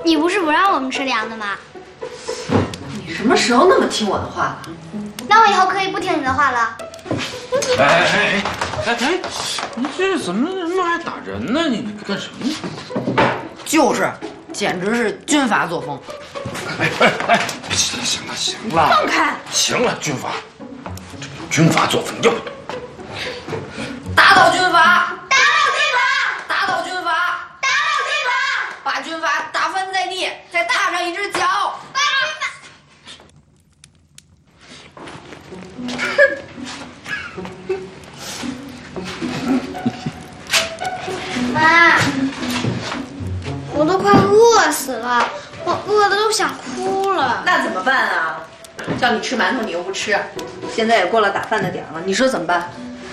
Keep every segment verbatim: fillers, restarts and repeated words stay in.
你不是不让我们吃凉的吗？ 你什么时候那么听我的话了？ 那我以后可以不听你的话了。 哎哎哎哎哎，你这怎么怎么还打人呢？你干什么呢？ 就是，简直是军阀作风。 哎哎哎，行了行了行了， 放开！ 行了，军阀，这军阀作风要不打倒军阀！打倒军阀！打倒军阀！打倒军阀！把军阀打翻在地，再踏上一只脚。把军阀！ 妈，我都快饿死了，我饿的都想哭了。 那怎么办啊？叫你吃馒头你又不吃，现在也过了打饭的点了，你说怎么办？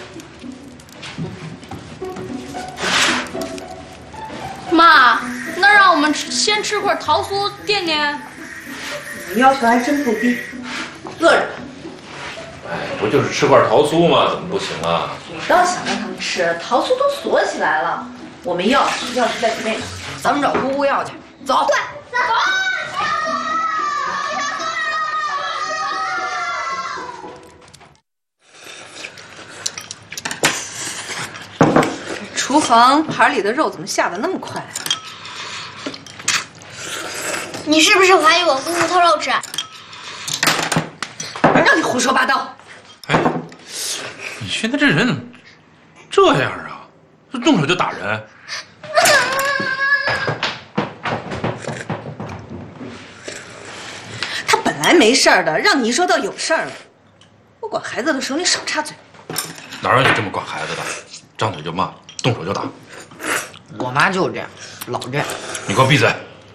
妈，那让我们先吃块桃酥垫垫。 你要求还真不低，饿着。 哎，不就是吃块桃酥吗？怎么不行啊？ 你倒想让他们吃，桃酥都锁起来了。我们钥匙，钥匙在里面呢，咱们找姑姑要去。走。对，走。厨房盘里的肉怎么下的那么快啊？ 你是不是怀疑我姑姑偷肉吃？ 让你胡说八道！ 哎，你现在这人怎么这样啊？这动手就打人？ 他本来没事儿的，让你一说到有事儿了。我管孩子的时候你少插嘴。 哪有你这么管孩子的？张嘴就骂，动手就打。 我妈就是这样，老这样。 你给我闭嘴！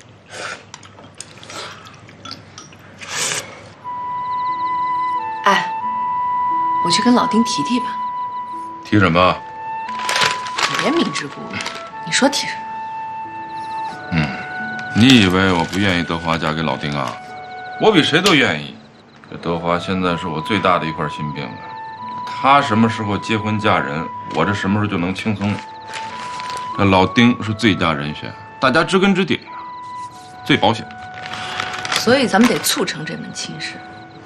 哎，我去跟老丁提提吧。 提什么？ 你也明知故问，你说提什么？ 嗯，你以为我不愿意德华嫁给老丁啊？我比谁都愿意。这德华现在是我最大的一块心病了。他什么时候结婚嫁人，我这什么时候就能轻松。这老丁是最佳人选，大家知根知底呀，最保险。 所以咱们得促成这门亲事。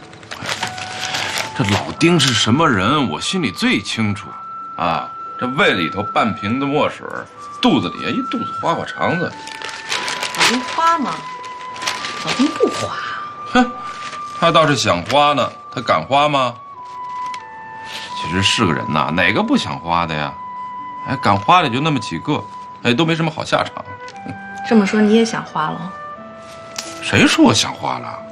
这老丁是什么人，我心里最清楚啊！这胃里头半瓶的墨水，肚子里一肚子花花肠子。 老丁花吗？老丁不花。 哼，他倒是想花呢，他敢花吗？其实是个人呐，哪个不想花的呀？哎，敢花的就那么几个，哎，都没什么好下场。 这么说你也想花了？ 谁说我想花了？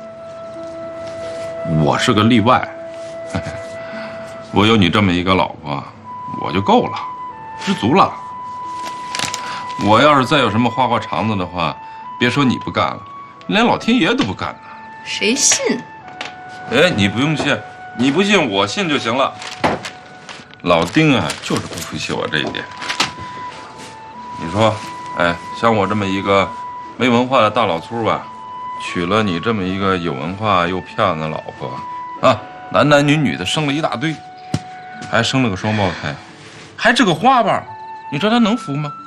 我是个例外。我有你这么一个老婆，我就够了，知足了。我要是再有什么花花肠子的话，别说你不干了，连老天爷都不干呢。 谁信？ 哎，你不用信，你不信我信就行了。老丁啊，就是不服气我这一点。你说，哎，像我这么一个没文化的大老粗吧，娶了你这么一个有文化又漂亮的老婆，啊，男男女女的生了一大堆，还生了个双胞胎，还是个花瓣，你说他能服吗？